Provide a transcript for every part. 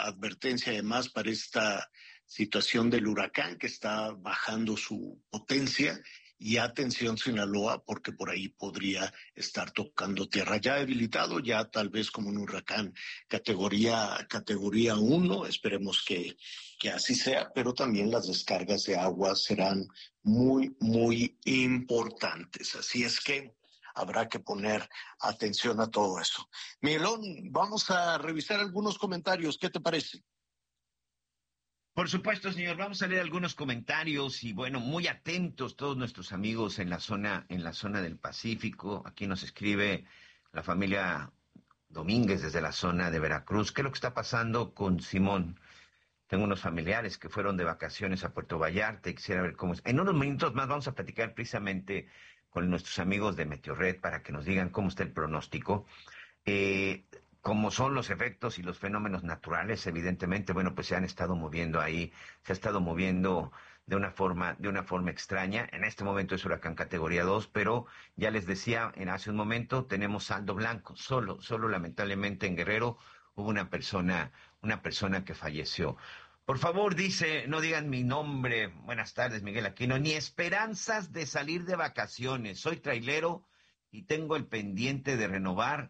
advertencia además para esta situación del huracán que está bajando su potencia. Y atención Sinaloa, porque por ahí podría estar tocando tierra ya debilitado, ya tal vez como un huracán categoría 1, esperemos que así sea, pero también las descargas de agua serán muy, muy importantes. Así es que habrá que poner atención a todo eso. Miguelón, vamos a revisar algunos comentarios, ¿qué te parece? Por supuesto, señor. Vamos a leer algunos comentarios y bueno, muy atentos todos nuestros amigos en la zona del Pacífico. Aquí nos escribe la familia Domínguez desde la zona de Veracruz. ¿Qué es lo que está pasando con Simón? Tengo unos familiares que fueron de vacaciones a Puerto Vallarta y quisiera ver cómo es. En unos minutos más vamos a platicar precisamente con nuestros amigos de Meteorred para que nos digan cómo está el pronóstico. Eh, Como son los efectos y los fenómenos naturales, evidentemente, bueno, pues se han estado moviendo ahí, se ha estado moviendo de una forma extraña. En este momento es huracán categoría 2, pero ya les decía hace un momento, tenemos saldo blanco. Solo lamentablemente en Guerrero hubo una persona que falleció. Por favor, dice, no digan mi nombre. Buenas tardes, Miguel Aquino. Ni esperanzas de salir de vacaciones. Soy trailero y tengo el pendiente de renovar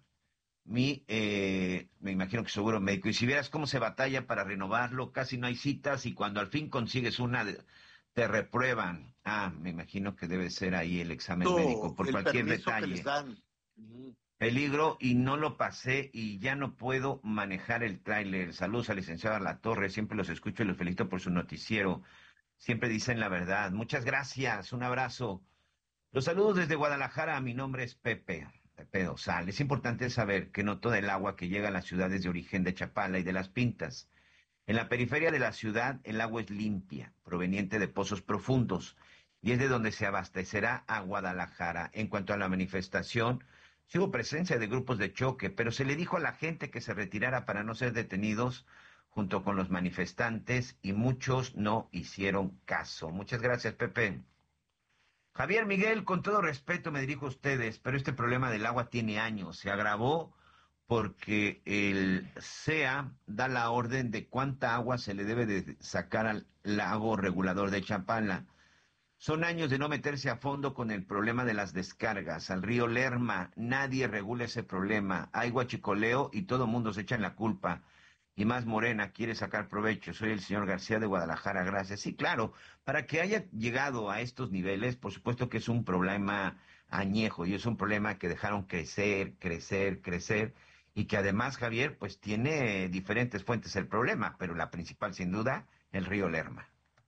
me imagino que seguro médico. Y si vieras cómo se batalla para renovarlo, casi no hay citas y cuando al fin consigues una, te reprueban. Ah, me imagino que debe ser ahí el examen médico por El cualquier permiso que les detalle. dan. Ujú. Peligro y no lo pasé y ya no puedo manejar el tráiler. Saludos al licenciado Torre, siempre los escucho y los felicito por su noticiero. Siempre dicen la verdad. Muchas gracias, un abrazo. Los saludos desde Guadalajara, mi nombre es Pepe Dosal. Es importante saber que no toda el agua que llega a las ciudades de origen de Chapala y de Las Pintas. En la periferia de la ciudad el agua es limpia, proveniente de pozos profundos, y es de donde se abastecerá a Guadalajara. En cuanto a la manifestación, sí hubo presencia de grupos de choque, pero se le dijo a la gente que se retirara para no ser detenidos junto con los manifestantes y muchos no hicieron caso. Muchas gracias, Pepe. Javier Miguel, con todo respeto me dirijo a ustedes, pero este problema del agua tiene años. Se agravó porque el CEA da la orden de cuánta agua se le debe de sacar al lago regulador de Chapala. Son años de no meterse a fondo con el problema de las descargas. Al río Lerma nadie regula ese problema. Hay guachicoleo y todo mundo se echa en la culpa. Y más Morena quiere sacar provecho. Soy el señor García de Guadalajara, gracias. Sí, claro, para que haya llegado a estos niveles, por supuesto que es un problema añejo y es un problema que dejaron crecer y que además, Javier, pues tiene diferentes fuentes el problema, pero la principal sin duda, el río Lerma.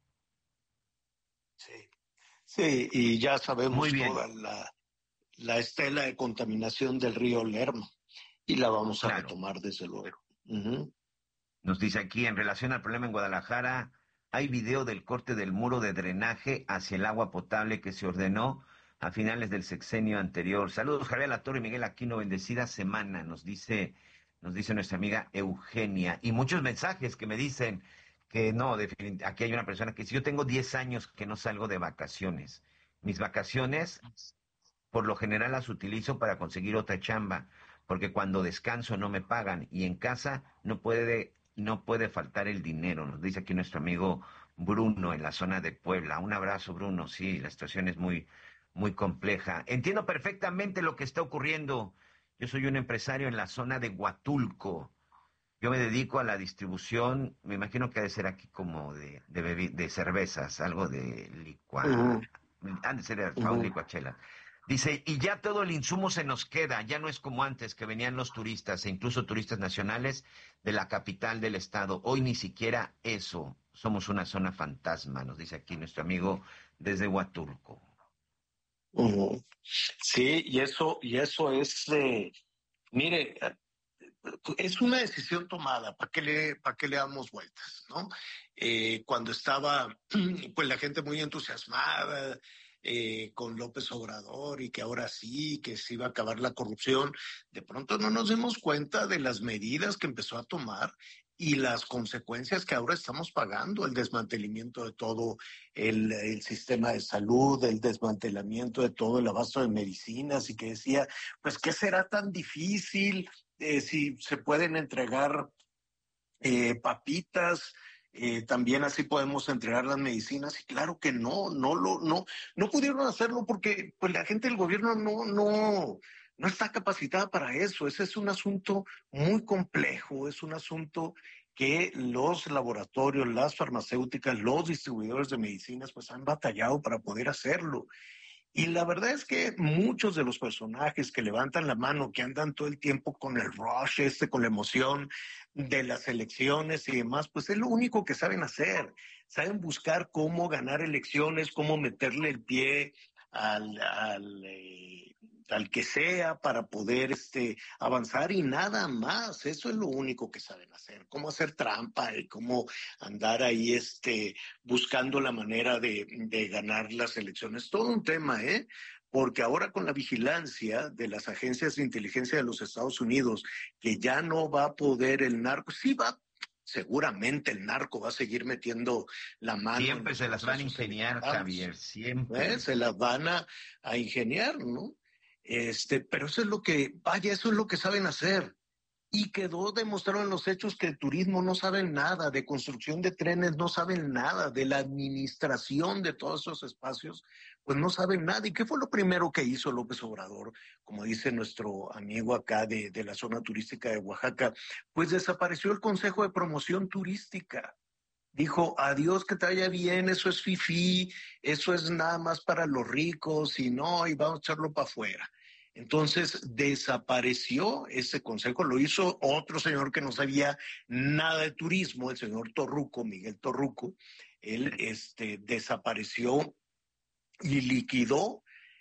Sí. Sí, y ya Muy sabemos bien, toda la estela de contaminación del río Lerma y la vamos a claro. retomar desde luego. Ujú. Nos dice aquí, en relación al problema en Guadalajara, hay video del corte del muro de drenaje hacia el agua potable que se ordenó a finales del sexenio anterior. Saludos, Javier Latorre y Miguel Aquino, bendecida semana, nos dice nuestra amiga Eugenia. Y muchos mensajes que me dicen que no, aquí hay una persona que dice, yo tengo 10 años que no salgo de vacaciones. Mis vacaciones por lo general las utilizo para conseguir otra chamba, porque cuando descanso no me pagan y en casa no puede faltar el dinero, nos dice aquí nuestro amigo Bruno en la zona de Puebla. Un abrazo, Bruno. Sí, la situación es muy compleja. Entiendo perfectamente lo que está ocurriendo. Yo soy un empresario en la zona de Huatulco. Yo me dedico a la distribución, me imagino que ha de ser aquí como de cervezas, algo de Ujú, han de ser Faun ujú. licuachela. Dice, y ya todo el insumo se nos queda, ya no es como antes que venían los turistas e incluso turistas nacionales de la capital del estado. Hoy ni siquiera eso. Somos una zona fantasma, nos dice aquí nuestro amigo desde Huatulco. Ujú. Sí, y eso es, mire, es una decisión tomada, para qué le damos vueltas, ¿no? Cuando estaba, pues la gente muy entusiasmada con López Obrador y que ahora sí, que se iba a acabar la corrupción, de pronto no nos dimos cuenta de las medidas que empezó a tomar y las consecuencias que ahora estamos pagando, el desmantelamiento de todo el sistema de salud, el desmantelamiento de todo el abasto de medicinas y que decía, pues, ¿qué será tan difícil? Si se pueden entregar papitas, también así podemos entregar las medicinas, y claro que no pudieron hacerlo porque pues la gente del gobierno no está capacitada para eso. Ese es un asunto muy complejo, es un asunto que los laboratorios, las farmacéuticas, los distribuidores de medicinas pues han batallado para poder hacerlo. Y la verdad es que muchos de los personajes que levantan la mano, que andan todo el tiempo con el rush, con la emoción de las elecciones y demás, pues es lo único que saben hacer. Saben buscar cómo ganar elecciones, cómo meterle el pie al que sea para poder avanzar y nada más. Eso es lo único que saben hacer. Cómo hacer trampa y cómo andar ahí buscando la manera de ganar las elecciones. Todo un tema, ¿eh? Porque ahora con la vigilancia de las agencias de inteligencia de los Estados Unidos, que ya no va a poder el narco, sí va, seguramente el narco va a seguir metiendo la mano en Siempre los se las van a procesos ingeniar, electorales. Javier, siempre. Se las van a ingeniar, ¿no? Pero eso es lo que, vaya, eso es lo que saben hacer. Y quedó demostrado en los hechos que el turismo no saben nada, de construcción de trenes no saben nada, de la administración de todos esos espacios, pues no saben nada. ¿Y qué fue lo primero que hizo López Obrador? Como dice nuestro amigo acá de la zona turística de Oaxaca, pues desapareció el Consejo de Promoción Turística. Dijo, adiós, que te vaya bien, eso es fifí, eso es nada más para los ricos y no, y vamos a echarlo para afuera. Entonces desapareció ese consejo, lo hizo otro señor que no sabía nada de turismo, el señor Torruco, Miguel Torruco. Él desapareció y liquidó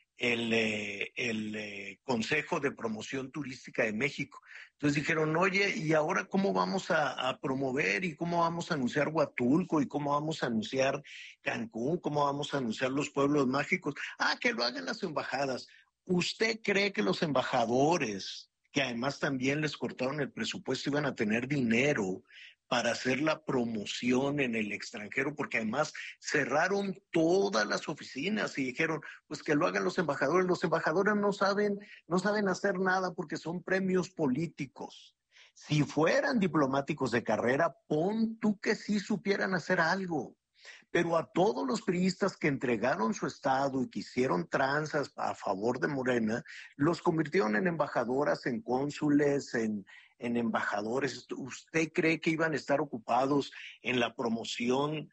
el Consejo de Promoción Turística de México. Entonces dijeron, oye, ¿y ahora cómo vamos a promover y cómo vamos a anunciar Huatulco y cómo vamos a anunciar Cancún, cómo vamos a anunciar los pueblos mágicos? Ah, que lo hagan las embajadas. ¿Usted cree que los embajadores, que además también les cortaron el presupuesto, iban a tener dinero para hacer la promoción en el extranjero? Porque además cerraron todas las oficinas y dijeron, pues que lo hagan los embajadores. Los embajadores no saben hacer nada porque son premios políticos. Si fueran diplomáticos de carrera, pon tú que sí supieran hacer algo. Pero a todos los priistas que entregaron su estado y que hicieron tranzas a favor de Morena, los convirtieron en embajadoras, en cónsules, en embajadores. ¿Usted cree que iban a estar ocupados en la promoción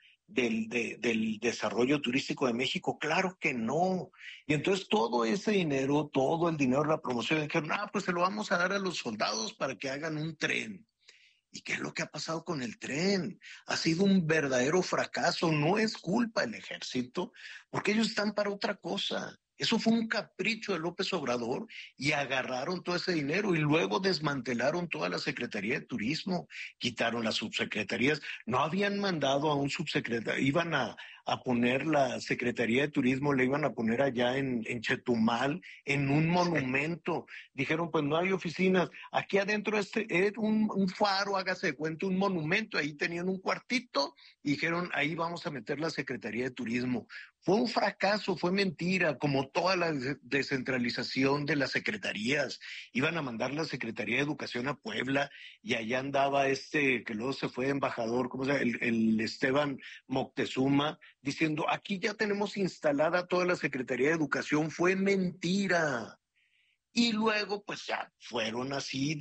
del desarrollo turístico de México? Claro que no. Y entonces todo ese dinero, todo el dinero de la promoción, dijeron, pues se lo vamos a dar a los soldados para que hagan un tren. ¿Y qué es lo que ha pasado con el tren? Ha sido un verdadero fracaso. No es culpa del ejército, porque ellos están para otra cosa. Eso fue un capricho de López Obrador y agarraron todo ese dinero y luego desmantelaron toda la Secretaría de Turismo, quitaron las subsecretarías. No habían mandado a un subsecretario, iban a poner la Secretaría de Turismo, le iban a poner allá en Chetumal, en un monumento. Dijeron, pues no hay oficinas. Aquí adentro es un faro, hágase de cuenta, un monumento. Ahí tenían un cuartito y dijeron, ahí vamos a meter la Secretaría de Turismo. Fue un fracaso, fue mentira, como toda la descentralización de las secretarías. Iban a mandar la Secretaría de Educación a Puebla y allá andaba que luego se fue embajador, ¿cómo se llama? El Esteban Moctezuma, diciendo, aquí ya tenemos instalada toda la Secretaría de Educación. Fue mentira. Y luego, pues ya fueron así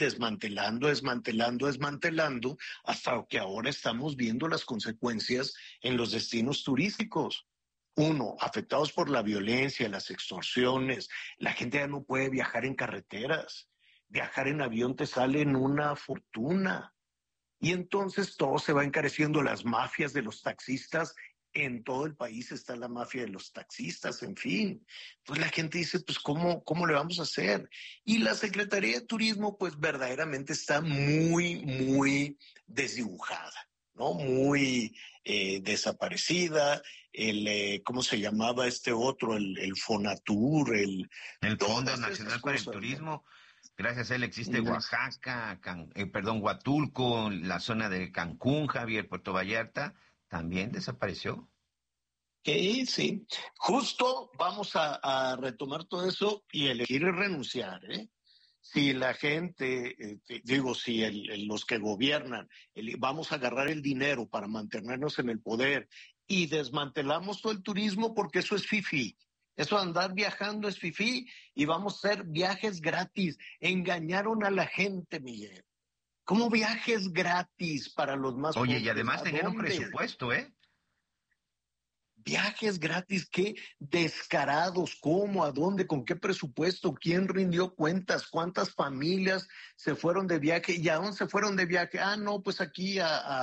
desmantelando, hasta que ahora estamos viendo las consecuencias en los destinos turísticos. Uno, afectados por la violencia, las extorsiones, la gente ya no puede viajar en carreteras, viajar en avión te sale en una fortuna. Y entonces todo se va encareciendo, las mafias de los taxistas, en todo el país está la mafia de los taxistas, en fin. Entonces la gente dice, pues ¿cómo le vamos a hacer? Y la Secretaría de Turismo, pues verdaderamente está muy desdibujada, ¿no? Muy desaparecida. ¿Cómo se llamaba este otro? El Fonatur, El Fondo todas esas Nacional para el cosas, ¿no? Turismo, gracias a él existe Oaxaca, Huatulco, la zona de Cancún, Javier, Puerto Vallarta, también desapareció. Sí. Justo vamos a retomar todo eso y elegir renunciar, ¿eh? si la gente, digo, si los que gobiernan, vamos a agarrar el dinero para mantenernos en el poder y desmantelamos todo el turismo porque eso es fifí. Eso de andar viajando es fifí y vamos a hacer viajes gratis. Engañaron a la gente, Miguel. ¿Cómo viajes gratis para los más Oye, y pobres? además ¿A tenían un dónde? presupuesto, ¿eh? Viajes gratis, qué descarados, cómo, a dónde, con qué presupuesto, quién rindió cuentas, cuántas familias se fueron de viaje y a dónde se fueron de viaje. Ah, no, pues aquí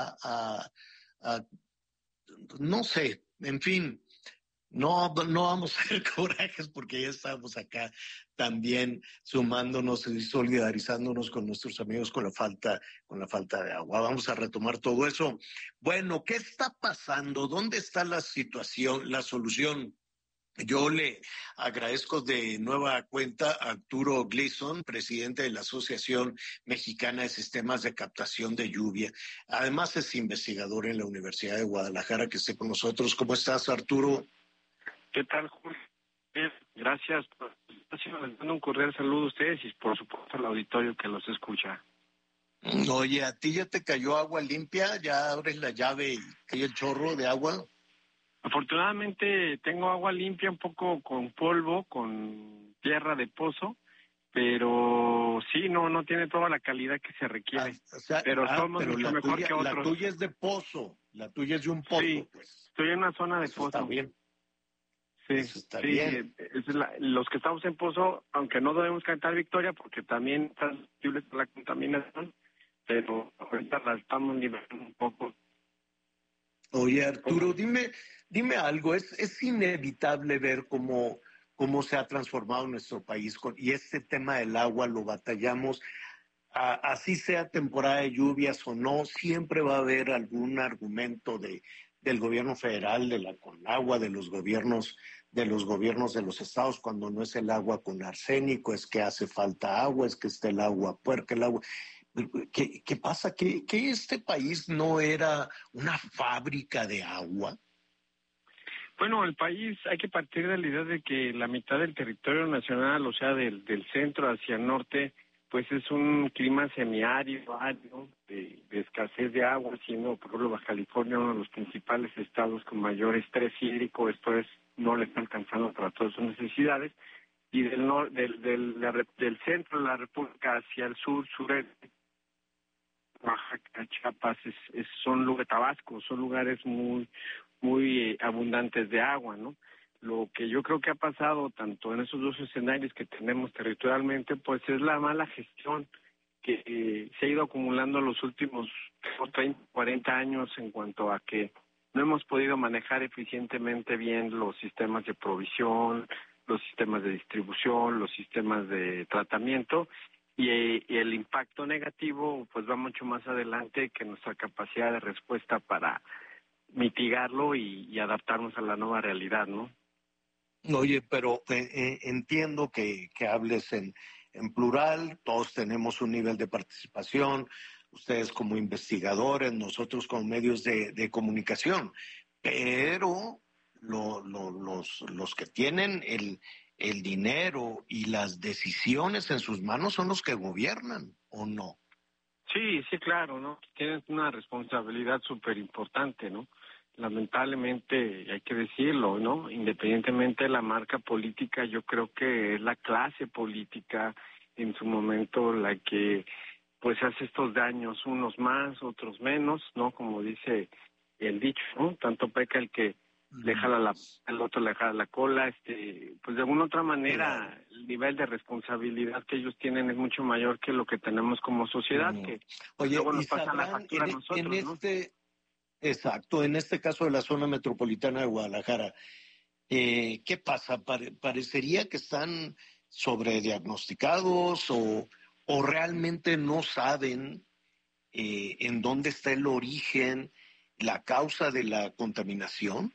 a no sé, en fin, no vamos a hacer corajes porque ya estamos acá también sumándonos y solidarizándonos con nuestros amigos con la falta de agua. Vamos a retomar todo eso. Bueno, ¿qué está pasando? ¿Dónde está la situación, la solución? Yo le agradezco de nueva cuenta a Arturo Gleason, presidente de la Asociación Mexicana de Sistemas de Captación de Lluvia. Además es investigador en la Universidad de Guadalajara, que esté con nosotros. ¿Cómo estás, Arturo? ¿Qué tal, Julio? Bien, gracias. Les mando un cordial saludo a ustedes y, por supuesto, al auditorio que los escucha. Oye, ¿a ti ya te cayó agua limpia? ¿Ya abres la llve y cae el chorro de agua? Afortunadamente, tengo agua limpia, un poco con polvo, con tierra de pozo, pero sí, no tiene toda la calidad que se requiere. Pero somos Pero mucho mejor que la otros. tuya es de pozo, la tuya es de un Sí, pozo, pues. estoy en una zona de Eso está pozo. bien, Sí, eso está sí, bien. los que estamos en pozo, aunque no debemos cantar victoria porque también está sensible por la contaminación, pero ahorita la estamos nivelando un poco. Oye, Arturo, dime algo, es inevitable ver cómo se ha transformado nuestro país y este tema del agua lo batallamos, así sea temporada de lluvias o no, siempre va a haber algún argumento del gobierno federal, de la Conagua, de los gobiernos de los estados, cuando no es el agua con arsénico, es que hace falta agua, es que está el agua puerca, el agua. ¿Qué pasa? ¿Que este país no era una fábrica de agua? Bueno, el país hay que partir de la idea de que la mitad del territorio nacional, o sea, del centro hacia el norte, pues es un clima semiárido, árido, de escasez de agua, siendo, por ejemplo, Baja California uno de los principales estados con mayor estrés hídrico, esto es, no le está alcanzando para todas sus necesidades, y del centro de la República hacia el sureste, Oaxaca, Chiapas, son lugares, Tabasco, son lugares muy abundantes de agua, ¿no? Lo que yo creo que ha pasado tanto en esos dos escenarios que tenemos territorialmente, pues es la mala gestión que se ha ido acumulando en los últimos 30, 40 años en cuanto a que no hemos podido manejar eficientemente bien los sistemas de provisión, los sistemas de distribución, los sistemas de tratamiento y el impacto negativo pues va mucho más adelante que nuestra capacidad de respuesta para mitigarlo y adaptarnos a la nueva realidad, ¿no? Oye, pero entiendo que hables en plural, todos tenemos un nivel de participación, ustedes como investigadores, nosotros como medios de comunicación, pero los que tienen el dinero y las decisiones en sus manos son los que gobiernan, ¿o no? Sí, sí, claro, ¿no? Tienes una responsabilidad súper importante, ¿no? Lamentablemente, hay que decirlo, ¿no? Independientemente de la marca política, yo creo que es la clase política en su momento la que pues hace estos daños, unos más, otros menos, ¿no? Como dice el dicho, ¿no? Tanto peca el que le jala el otro le jala la cola, pues de alguna otra Claro. manera el nivel de responsabilidad que ellos tienen es mucho mayor que lo que tenemos como sociedad, que pues Oye, luego y nos pasan la sabrán factura a nosotros, ¿no? exacto, en este caso de la zona metropolitana de Guadalajara, ¿qué pasa? Parecería que están sobrediagnosticados o realmente no saben en dónde está el origen, la causa de la contaminación.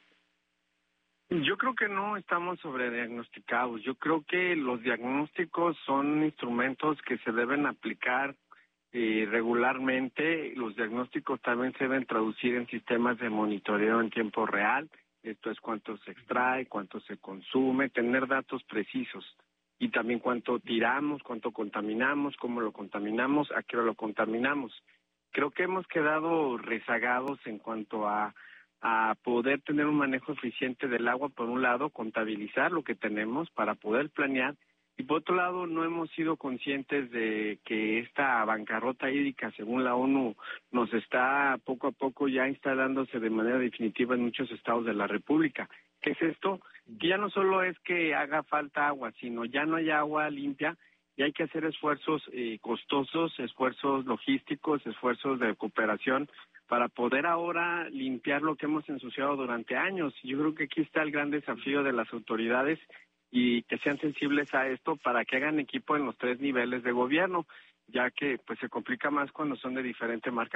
Yo creo que no estamos sobrediagnosticados. Yo creo que los diagnósticos son instrumentos que se deben aplicar regularmente. Los diagnósticos también se deben traducir en sistemas de monitoreo en tiempo real. Esto es cuánto se extrae, cuánto se consume, tener datos precisos. y también cuánto tiramos, cuánto contaminamos, cómo lo contaminamos, a qué hora lo contaminamos. Creo que hemos quedado rezagados en cuanto a poder tener un manejo eficiente del agua, por un lado, contabilizar lo que tenemos para poder planear, y por otro lado, no hemos sido conscientes de que esta bancarrota hídrica, según la ONU, nos está poco a poco ya instalándose de manera definitiva en muchos estados de la República. ¿Qué es esto? Que ya no solo es que haga falta agua, sino ya no hay agua limpia y hay que hacer esfuerzos costosos, esfuerzos logísticos, esfuerzos de cooperación para poder ahora limpiar lo que hemos ensuciado durante años. Yo creo que aquí está el gran desafío de las autoridades y que sean sensibles a esto para que hagan equipo en los 3 niveles de gobierno, ya que pues se complica más cuando son de diferente marca.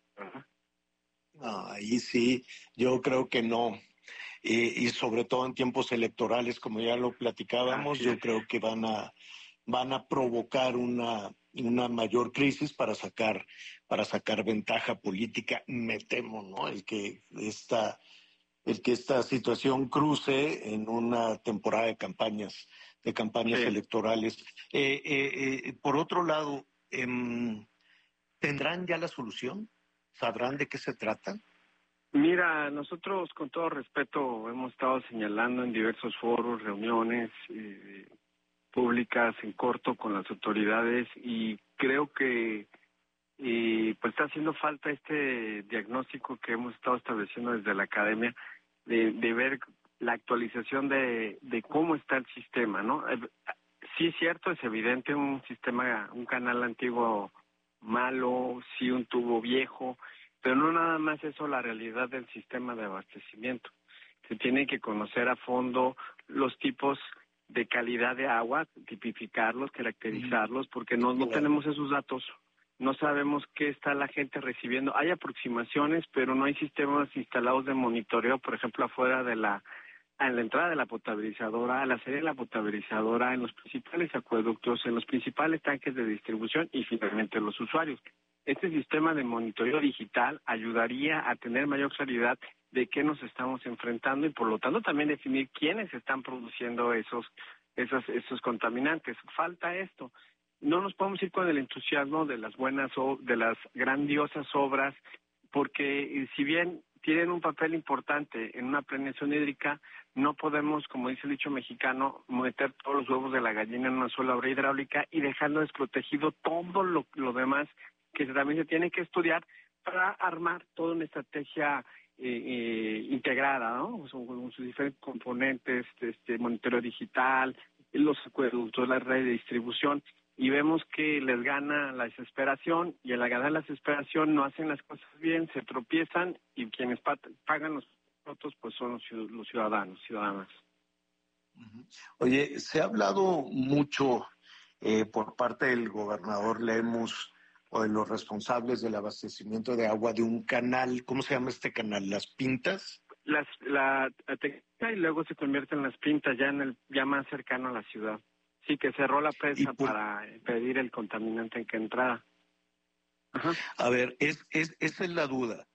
Ahí sí, yo creo que no. Y sobre todo en tiempos electorales, como ya lo platicábamos, yo creo que van a provocar una mayor crisis para sacar ventaja política, me temo, ¿no? El que esta situación cruce en una temporada de campañas electorales. Por otro lado, ¿tendrán ya la solución? ¿Sabrán de qué se trata? Mira, nosotros con todo respeto hemos estado señalando en diversos foros, reuniones públicas en corto con las autoridades, y creo que pues está haciendo falta este diagnóstico que hemos estado estableciendo desde la academia, de ver la actualización de cómo está el sistema, ¿no? Sí es cierto, es evidente, un canal antiguo malo, sí un tubo viejo, pero no nada más eso, la realidad del sistema de abastecimiento. Se tiene que conocer a fondo los tipos de calidad de agua, tipificarlos, caracterizarlos, porque no tenemos esos datos. No sabemos qué está la gente recibiendo. Hay aproximaciones, pero no hay sistemas instalados de monitoreo, por ejemplo, afuera en la entrada de la potabilizadora, a la salida de la potabilizadora, en los principales acueductos, en los principales tanques de distribución y finalmente los usuarios. Este sistema de monitoreo digital ayudaría a tener mayor claridad de qué nos estamos enfrentando y por lo tanto también definir quiénes están produciendo esos contaminantes. Falta esto. No nos podemos ir con el entusiasmo de de las grandiosas obras, porque si bien tienen un papel importante en una planeación hídrica, no podemos, como dice el dicho mexicano, meter todos los huevos de la gallina en una sola obra hidráulica y dejando desprotegido todo lo demás que también se tiene que estudiar para armar toda una estrategia integrada, ¿no? Con sus diferentes componentes, monitoreo digital, los acueductos, la red de distribución, y vemos que les gana la desesperación, y al ganar la desesperación no hacen las cosas bien, se tropiezan, y quienes pagan los costos pues son los ciudadanas. Oye, se ha hablado mucho por parte del gobernador Lemus o de los responsables del abastecimiento de agua de un canal. ¿Cómo se llama este canal? ¿Las Pintas? La Tequita, y luego se convierte en Las Pintas, ya más cercano a la ciudad. Sí, que cerró la presa para pedir el contaminante en que entrara. Ajá. A ver, esa es la duda.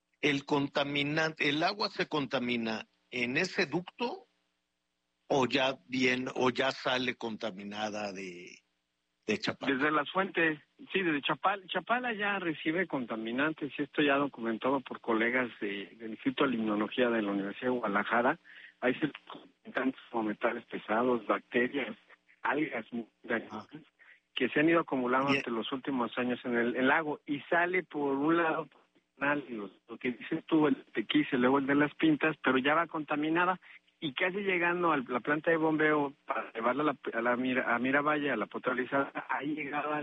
¿El agua se contamina en ese ducto o ya sale contaminada de Chapala? Desde las fuentes, sí, desde Chapala. Chapala ya recibe contaminantes, y esto ya documentado por colegas del Instituto de Limnología de la Universidad de Guadalajara. Hay contaminantes como metales pesados, bacterias, algas que se han ido acumulando durante los últimos años en el lago, y sale por un lado lo que dices tú, el Tequise, luego el de Las Pintas, pero ya va contaminada, y casi llegando a la planta de bombeo para llevarla a Miravalle, a la potabilizada, ahí llegaba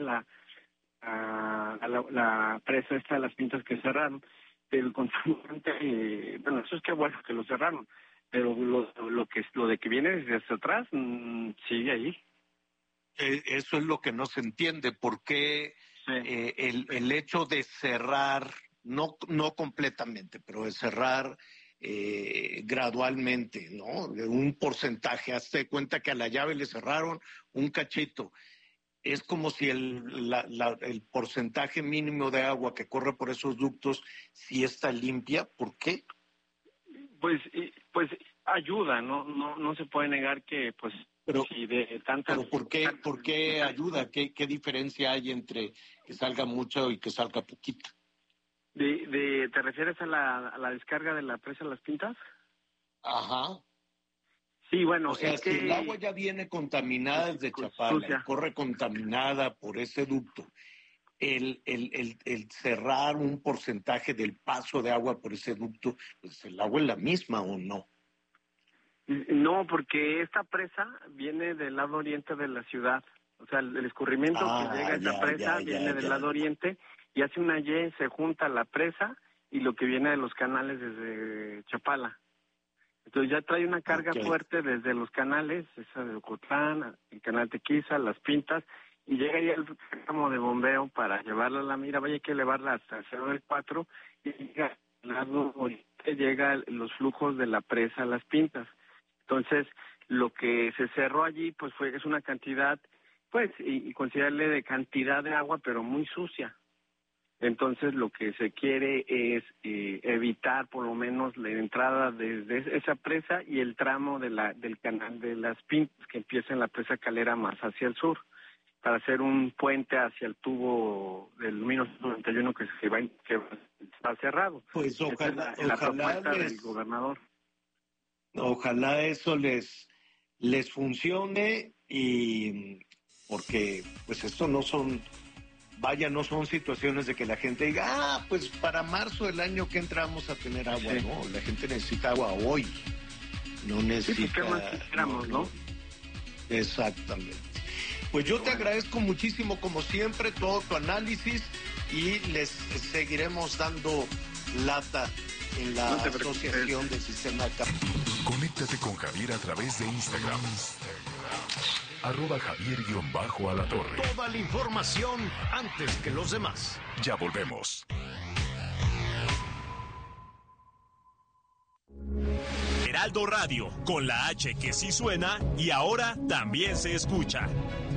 la presa esta de Las Pintas que cerraron, pero el contaminante, bueno, eso es que bueno que lo cerraron, pero lo de que viene desde hacia atrás sigue ahí. Eso es lo que no se entiende, porque el hecho de cerrar, no completamente, pero de cerrar gradualmente, ¿no? De un porcentaje, hazte cuenta que a la llave le cerraron un cachito. Es como si el porcentaje mínimo de agua que corre por esos ductos sí está limpia. ¿Por qué? Pues ayuda, no se puede negar que pues Pero, sí, de tantas... pero ¿por qué ayuda? ¿Qué diferencia hay entre que salga mucho y que salga poquito? ¿Te refieres a la descarga de la presa Las Pintas? Ajá. Sí, bueno, O sea, es si que... el agua ya viene contaminada desde Chapala y corre contaminada por ese ducto, el cerrar un porcentaje del paso de agua por ese ducto, pues el agua es la misma o no. No, porque esta presa viene del lado oriente de la ciudad. O sea, el escurrimiento que llega a esta presa viene del lado oriente y hace una Y, se junta la presa y lo que viene de los canales desde Chapala. Entonces ya trae una carga fuerte desde los canales, esa de Ocotlán, el canal Tequiza, Las Pintas, y llega ya el tramo de bombeo para llevarla a la mira, vaya hay que elevarla hasta el 0 y llega al lado oriente, llega los flujos de la presa Las Pintas. Entonces, lo que se cerró allí, pues es una cantidad, pues, y considerarle de cantidad de agua, pero muy sucia. Entonces, lo que se quiere es evitar, por lo menos, la entrada desde esa presa y el tramo del canal de Las Pintas, que empieza en la presa Calera más hacia el sur, para hacer un puente hacia el tubo del 1991 que está cerrado. Pues ojalá, la propuesta del gobernador. Ojalá eso les funcione, y porque pues esto no son situaciones de que la gente diga, pues para marzo del año que entra vamos a tener agua. Sí. No, la gente necesita agua hoy, no necesita... Sí, ¿qué más quisiéramos, no? Exactamente. Pues yo te agradezco muchísimo, como siempre, todo tu análisis, y les seguiremos dando lata en la Asociación del Sistema de Cable. Conéctate con Javier a través de Instagram. @Javier_Alatorre. Toda la información antes que los demás. Ya volvemos. Heraldo Radio, con la H que sí suena y ahora también se escucha.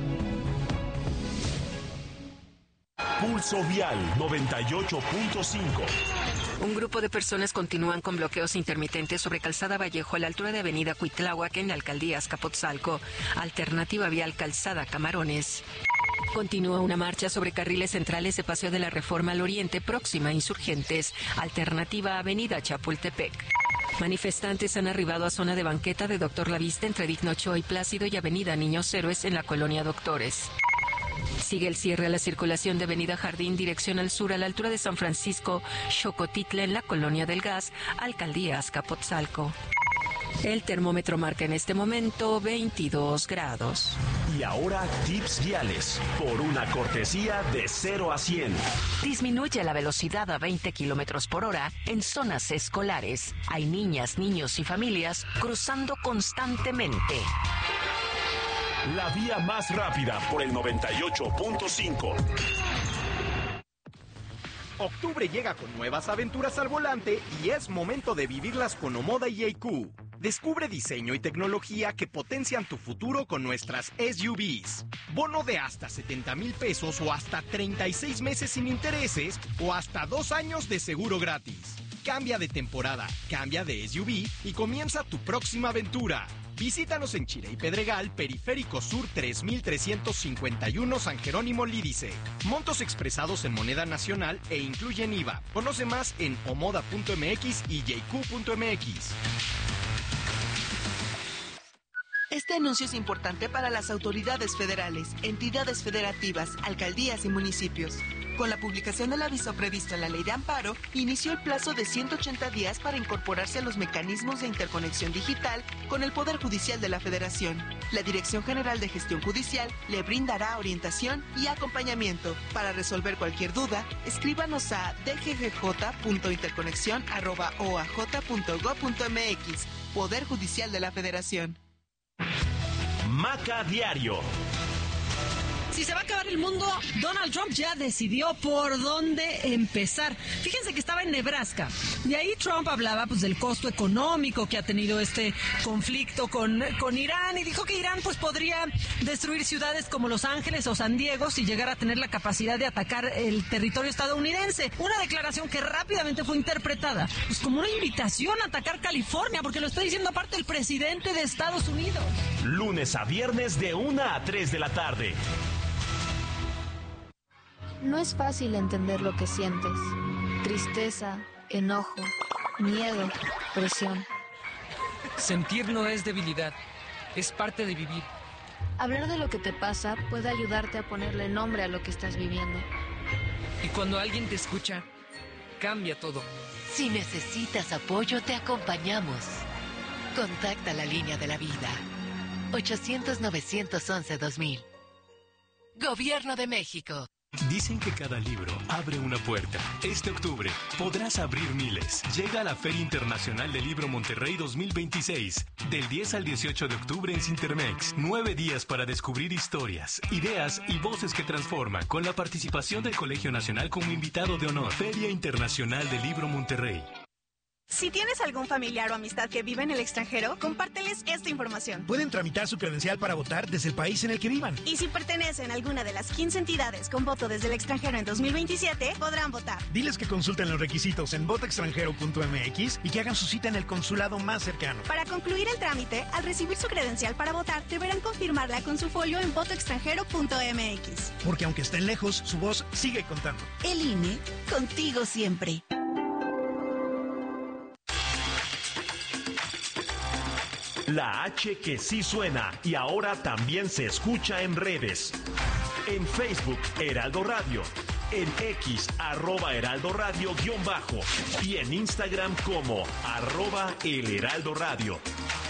Pulso Vial 98.5. Un grupo de personas continúan con bloqueos intermitentes sobre Calzada Vallejo a la altura de Avenida Cuitláhuac en la alcaldía Azcapotzalco. Alternativa vial Calzada Camarones. Continúa una marcha sobre carriles centrales de Paseo de la Reforma al Oriente, próxima a Insurgentes. Alternativa Avenida Chapultepec. Manifestantes han arribado a zona de banqueta de Doctor Lavista entre Digno Ochoa y Plácido y Avenida Niños Héroes en la colonia Doctores. Sigue el cierre a la circulación de Avenida Jardín, dirección al sur, a la altura de San Francisco, Xocotitla, en la Colonia del Gas, Alcaldía Azcapotzalco. El termómetro marca en este momento 22 grados. Y ahora tips viales, por una cortesía de 0 a 100. Disminuye la velocidad a 20 kilómetros por hora en zonas escolares. Hay niñas, niños y familias cruzando constantemente. La vía más rápida por el 98.5. Octubre llega con nuevas aventuras al volante y es momento de vivirlas con Omoda y JQ. Descubre diseño y tecnología que potencian tu futuro con nuestras SUVs. Bono de hasta 70,000 pesos o hasta 36 meses sin intereses o hasta 2 años de seguro gratis. Cambia de temporada, cambia de SUV y comienza tu próxima aventura. Visítanos en Chile y Pedregal, Periférico Sur 3351 San Jerónimo Lídice. Montos expresados en moneda nacional e incluyen IVA. Conoce más en omoda.mx y jq.mx. Este anuncio es importante para las autoridades federales, entidades federativas, alcaldías y municipios. Con la publicación del aviso previsto en la Ley de Amparo, inició el plazo de 180 días para incorporarse a los mecanismos de interconexión digital con el Poder Judicial de la Federación. La Dirección General de Gestión Judicial le brindará orientación y acompañamiento. Para resolver cualquier duda, escríbanos a dggj.interconexión@oaj.gov.mx. Poder Judicial de la Federación. Maca Diario. si se va a acabar el mundo, Donald Trump ya decidió por dónde empezar. Fíjense que estaba en Nebraska y ahí Trump hablaba pues del costo económico que ha tenido este conflicto con Irán, y dijo que Irán pues podría destruir ciudades como Los Ángeles o San Diego si llegara a tener la capacidad de atacar el territorio estadounidense. Una declaración que rápidamente fue interpretada pues como una invitación a atacar California, porque lo está diciendo aparte el presidente de Estados Unidos. Lunes a viernes de 1 a 3 de la tarde. No es fácil entender lo que sientes. Tristeza, enojo, miedo, presión. Sentir no es debilidad, es parte de vivir. Hablar de lo que te pasa puede ayudarte a ponerle nombre a lo que estás viviendo. Y cuando alguien te escucha, cambia todo. Si necesitas apoyo, te acompañamos. Contacta la línea de la vida. 800-911-2000. Gobierno de México. Dicen que cada libro abre una puerta. Este octubre podrás abrir miles. Llega a la Feria Internacional del Libro Monterrey 2026. Del 10 al 18 de octubre en Cintermex. 9 días para descubrir historias, ideas y voces que transforman, con la participación del Colegio Nacional como invitado de honor. Feria Internacional del Libro Monterrey. Si tienes algún familiar o amistad que vive en el extranjero, compárteles esta información. Pueden tramitar su credencial para votar desde el país en el que vivan. Y si pertenecen a alguna de las 15 entidades con voto desde el extranjero en 2027, podrán votar. Diles que consulten los requisitos en votoextranjero.mx y que hagan su cita en el consulado más cercano. Para concluir el trámite, al recibir su credencial para votar, deberán confirmarla con su folio en votoextranjero.mx. Porque aunque estén lejos, su voz sigue contando. El INE, contigo siempre. La H que sí suena y ahora también se escucha en redes. En Facebook, Heraldo Radio. En X, @HeraldoRadio_ y en Instagram como @ElHeraldoRadio.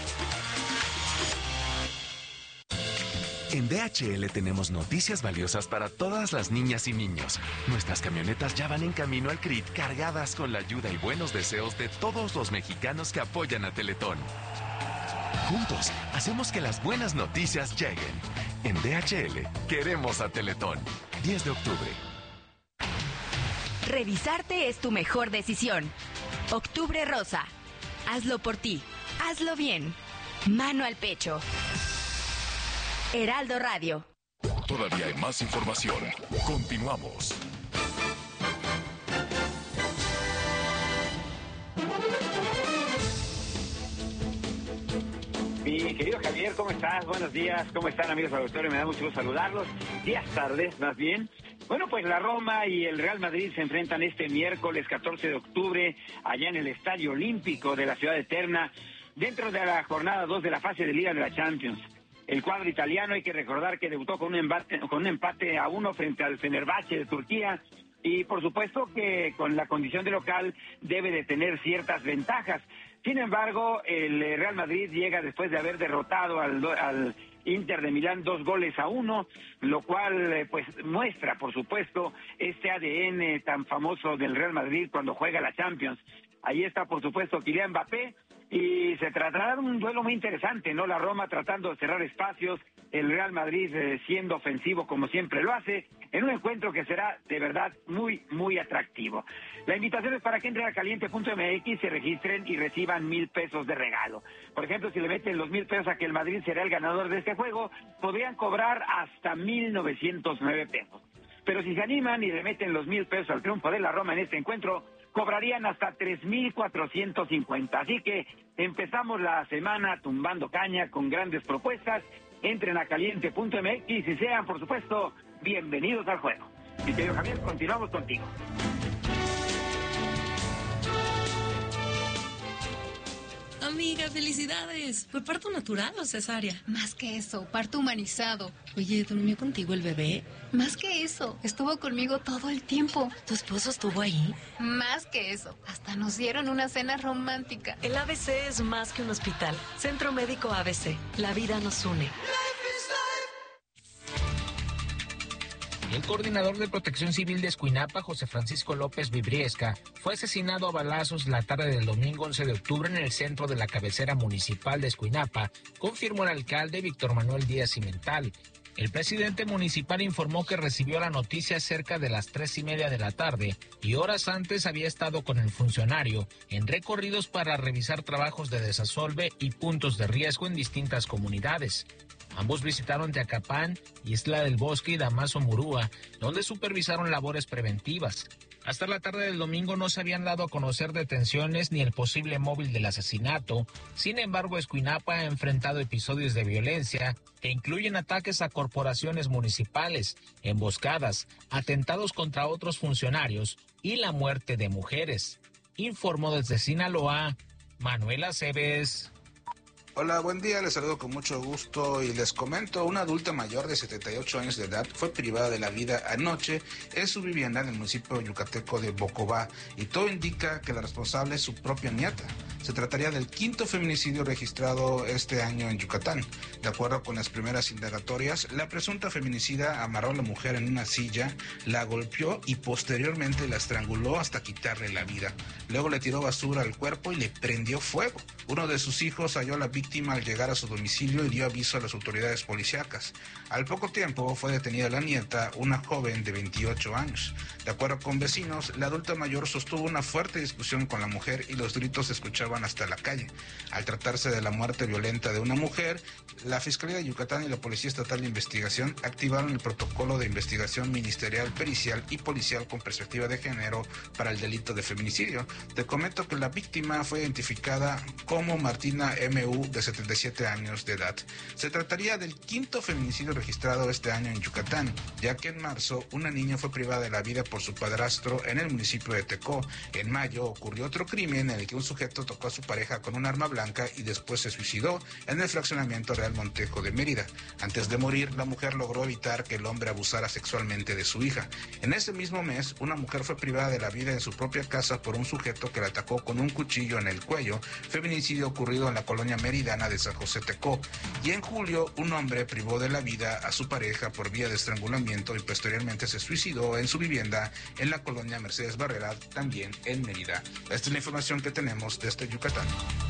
En DHL tenemos noticias valiosas para todas las niñas y niños. Nuestras camionetas ya van en camino al CRIT cargadas con la ayuda y buenos deseos de todos los mexicanos que apoyan a Teletón. Juntos, hacemos que las buenas noticias lleguen. En DHL, queremos a Teletón. 10 de octubre. Revisarte es tu mejor decisión. Octubre Rosa. Hazlo por ti. Hazlo bien. Mano al pecho. Heraldo Radio. Todavía hay más información. Continuamos. Mi querido Javier, ¿cómo estás? Buenos días. ¿Cómo están, amigos auditores? Me da mucho gusto saludarlos. Días tardes, más bien. Bueno, pues la Roma y el Real Madrid se enfrentan este miércoles 14 de octubre allá en el Estadio Olímpico de la Ciudad Eterna, dentro de la jornada 2 de la fase de Liga de la Champions. El cuadro italiano, hay que recordar que debutó con un empate a 1 frente al Fenerbahce de Turquía, y por supuesto que con la condición de local debe de tener ciertas ventajas. Sin embargo, el Real Madrid llega después de haber derrotado al Inter de Milán 2-1, lo cual pues muestra, por supuesto, este ADN tan famoso del Real Madrid cuando juega la Champions. Ahí está, por supuesto, Kylian Mbappé, y se tratará de un duelo muy interesante, ¿no? La Roma tratando de cerrar espacios, el Real Madrid siendo ofensivo como siempre lo hace, en un encuentro que será de verdad muy, muy atractivo. La invitación es para que entren a caliente.mx, se registren y reciban 1,000 pesos de regalo. Por ejemplo, si le meten los 1,000 pesos a que el Madrid será el ganador de este juego, podrían cobrar hasta 1,909 pesos. Pero si se animan y le meten los 1,000 pesos al triunfo de la Roma en este encuentro, cobrarían hasta 3,450. Así que empezamos la semana tumbando caña con grandes propuestas. Entren a caliente.mx y sean, por supuesto, bienvenidos al juego. Mi querido Javier, continuamos contigo. Amiga, felicidades. ¿Fue parto natural o cesárea? Más que eso, parto humanizado. Oye, ¿durmió contigo el bebé? Más que eso, estuvo conmigo todo el tiempo. ¿Tu esposo estuvo ahí? Más que eso, hasta nos dieron una cena romántica. El ABC es más que un hospital. Centro Médico ABC. La vida nos une. El coordinador de Protección Civil de Escuinapa, José Francisco López Vibriesca, fue asesinado a balazos la tarde del domingo 11 de octubre en el centro de la cabecera municipal de Escuinapa, confirmó el alcalde Víctor Manuel Díaz Cimental. El presidente municipal informó que recibió la noticia cerca de las 3:30 de la tarde y horas antes había estado con el funcionario en recorridos para revisar trabajos de desasolve y puntos de riesgo en distintas comunidades. Ambos visitaron Teacapán, Isla del Bosque y Damaso Murúa, donde supervisaron labores preventivas. Hasta la tarde del domingo no se habían dado a conocer detenciones ni el posible móvil del asesinato. Sin embargo, Escuinapa ha enfrentado episodios de violencia que incluyen ataques a corporaciones municipales, emboscadas, atentados contra otros funcionarios y la muerte de mujeres. Informó desde Sinaloa, Manuel Aceves. Hola, buen día, les saludo con mucho gusto y les comento, una adulta mayor de 78 años de edad fue privada de la vida anoche en su vivienda en el municipio yucateco de Bocobá y todo indica que la responsable es su propia nieta. Se trataría del 5º feminicidio registrado este año en Yucatán. De acuerdo con las primeras indagatorias, la presunta feminicida amarró a la mujer en una silla, la golpeó y posteriormente la estranguló hasta quitarle la vida. Luego le tiró basura al cuerpo y le prendió fuego. Uno de sus hijos halló a la víctima al llegar a su domicilio y dio aviso a las autoridades policíacas. Al poco tiempo fue detenida la nieta, una joven de 28 años. De acuerdo con vecinos, la adulta mayor sostuvo una fuerte discusión con la mujer y los gritos se escuchaban hasta la calle. Al tratarse de la muerte violenta de una mujer, la Fiscalía de Yucatán y la Policía Estatal de Investigación activaron el protocolo de investigación ministerial, pericial y policial con perspectiva de género para el delito de feminicidio. Te comento que la víctima fue identificada como Martina M.U., de 77 años de edad. Se trataría del 5º feminicidio registrado este año en Yucatán, ya que en marzo una niña fue privada de la vida por su padrastro en el municipio de Tecó. En mayo ocurrió otro crimen en el que un sujeto tocó a su pareja con un arma blanca y después se suicidó en el fraccionamiento Real Montejo de Mérida. Antes de morir, la mujer logró evitar que el hombre abusara sexualmente de su hija. En ese mismo mes, una mujer fue privada de la vida en su propia casa por un sujeto que la atacó con un cuchillo en el cuello, feminicidio ocurrido en la colonia meridana de San José Tecó. Y en julio, un hombre privó de la vida a su pareja por vía de estrangulamiento y posteriormente se suicidó en su vivienda en la colonia Mercedes Barrera, también en Mérida. Esta es la información que tenemos desde Yucatán.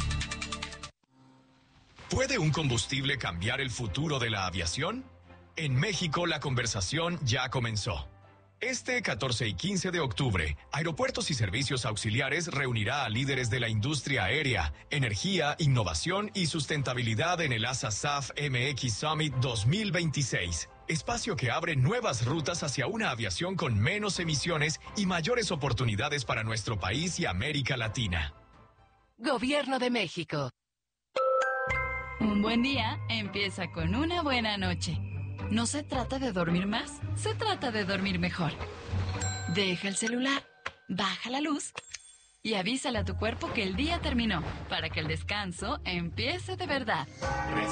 ¿Puede un combustible cambiar el futuro de la aviación? En México la conversación ya comenzó. Este 14 y 15 de octubre, Aeropuertos y Servicios Auxiliares reunirá a líderes de la industria aérea, energía, innovación y sustentabilidad en el ASA-SAF MX Summit 2026. Espacio que abre nuevas rutas hacia una aviación con menos emisiones y mayores oportunidades para nuestro país y América Latina. Gobierno de México. Un buen día empieza con una buena noche. No se trata de dormir más, se trata de dormir mejor. Deja el celular, baja la luz y avísale a tu cuerpo que el día terminó para que el descanso empiece de verdad.